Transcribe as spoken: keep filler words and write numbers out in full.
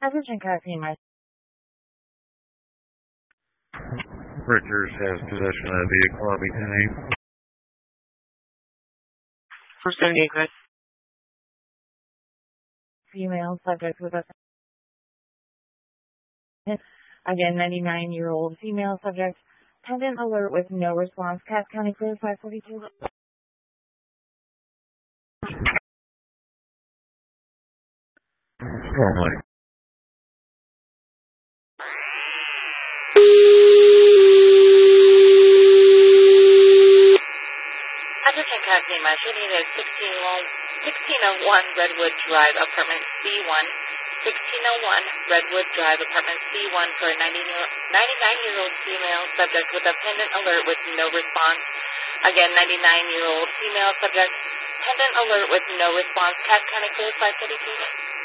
Attention customer. Richards has possession of the vehicle. I'll be ten. four seventy-eight, good. Female subject with a again ninety-nine-year-old female subject. Pendant alert with no response. Cass County Clear five forty-two. Normally. Attention customer, shooting at sixteen oh one Redwood Drive, apartment C one. sixteen oh one Redwood Drive, apartment C one for a ninety-nine-year-old female subject with a pendant alert with no response. Again, ninety-nine-year-old female subject, pendant alert with no response. Cass County Clear five forty-two.